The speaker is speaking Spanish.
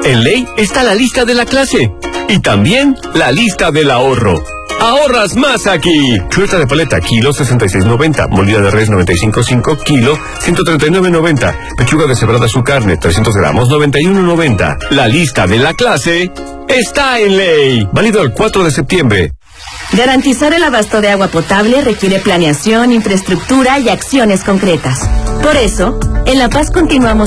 En Ley está la lista de la clase y también la lista del ahorro. ¡Ahorras más aquí! Chuleta de paleta, kilo 66.90. Molida de res 95.5, kilo 139.90. Pechuga deshebrada su carne, 300 gramos, 91.90. La lista de la clase está en Ley. Válido el 4 de septiembre. Garantizar el abasto de agua potable requiere planeación, infraestructura y acciones concretas. Por eso, en La Paz continuamos